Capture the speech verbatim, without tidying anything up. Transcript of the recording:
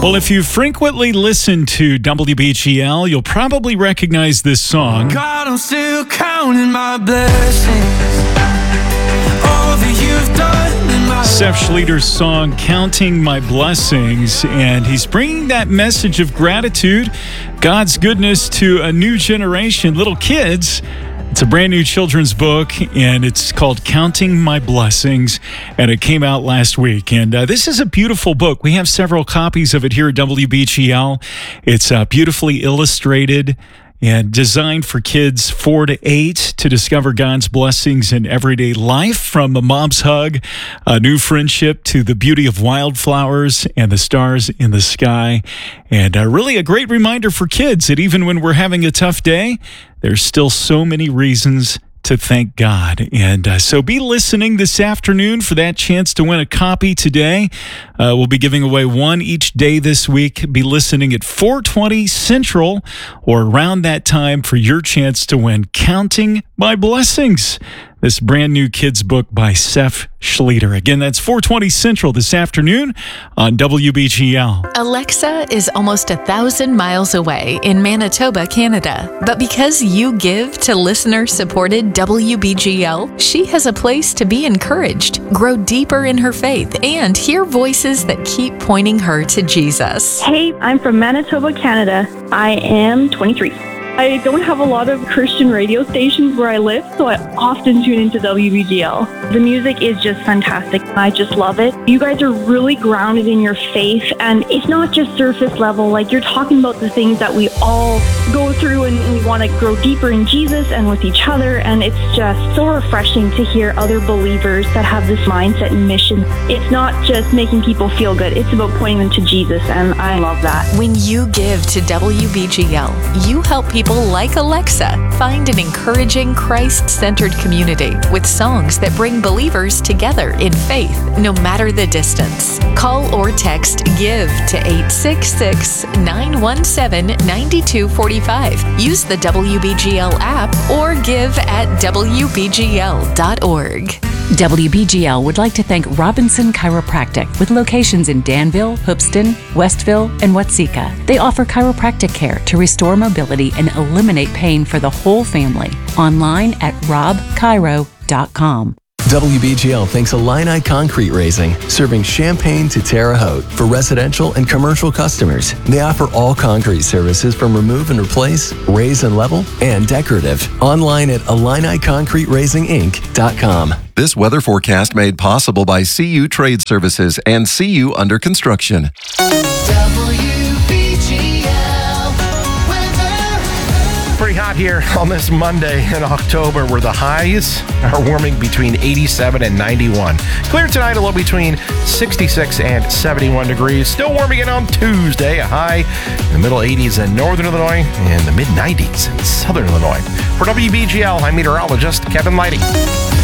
Well, if you frequently listen to W B G L, you'll probably recognize this song. God, I'm still counting my blessings. All that you've done in my Seth Schleter's song, Counting My Blessings, and he's bringing that message of gratitude, God's goodness to a new generation, little kids. It's a brand new children's book, and it's called Counting My Blessings, and it came out last week. And uh, this is a beautiful book. We have several copies of it here at W B G L. It's uh, beautifully illustrated and designed for kids four to eight to discover God's blessings in everyday life, from a mom's hug, a new friendship, to the beauty of wildflowers and the stars in the sky. And uh, really a great reminder for kids that even when we're having a tough day, there's still so many reasons to thank God. And uh, so be listening this afternoon for that chance to win a copy today. Uh, we'll be giving away one each day this week. Be listening at four twenty Central or around that time for your chance to win Counting My Blessings, this brand new kids book by Seth Schleter. Again, that's four twenty Central this afternoon on W B G L. Alexa is almost a thousand miles away in Manitoba, Canada. But because you give to listener-supported W B G L, she has a place to be encouraged, grow deeper in her faith, and hear voices that keep pointing her to Jesus. Hey, I'm from Manitoba, Canada. I am twenty-three. I don't have a lot of Christian radio stations where I live, so I often tune into W B G L. The music is just fantastic. I just love it. You guys are really grounded in your faith, and it's not just surface level. Like, you're talking about the things that we all go through, and we want to grow deeper in Jesus and with each other, and it's just so refreshing to hear other believers that have this mindset and mission. It's not just making people feel good. It's about pointing them to Jesus, and I love that. When you give to W B G L, you help people like Alexa find an encouraging, Christ-centered community with songs that bring believers together in faith, no matter the distance. Call or text GIVE to eight six six, nine one seven, nine two four five. Use the W B G L app or give at W B G L dot org. W B G L would like to thank Robinson Chiropractic with locations in Danville, Hoopeston, Westville, and Watseka. They offer chiropractic care to restore mobility and eliminate pain for the whole family. Online at rob chiro dot com. W B G L thanks Illini Concrete Raising, serving Champaign to Terre Haute for residential and commercial customers. They offer all concrete services from remove and replace, raise and level, and decorative. Online at illini concrete raising inc dot com. This weather forecast made possible by C U Trade Services and C U Under Construction. Pretty hot here on this Monday in October, where the highs are warming between eighty-seven and ninety-one. Clear tonight, a low between sixty-six and seventy-one degrees. Still warming in on Tuesday, a high in the middle eighties in northern Illinois and the mid nineties in southern Illinois. For W B G L, I'm meteorologist Kevin Lighting.